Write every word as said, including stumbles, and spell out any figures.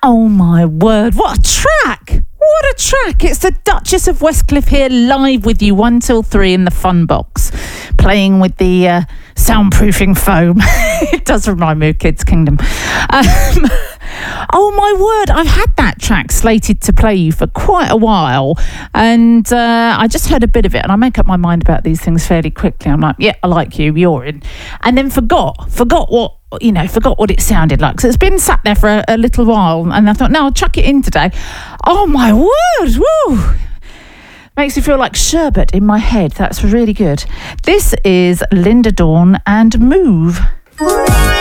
Oh my word, what a track! What a track! It's the Duchess of Westcliff here, live with you one till three in the fun box, playing with the uh, soundproofing foam. It does remind me of Kids Kingdom. Um, oh my word, I've had that track slated to play you for quite a while, and uh, I just heard a bit of it, and I make up my mind about these things fairly quickly. I'm like, yeah, I like you, you're in. And then forgot, forgot what you know, forgot what it sounded like. So it's been sat there for a, a little while, and I thought, no, I'll chuck it in today. Oh my word, woo! Makes me feel like sherbet in my head. That's really good. This is Linda Dawn and Move.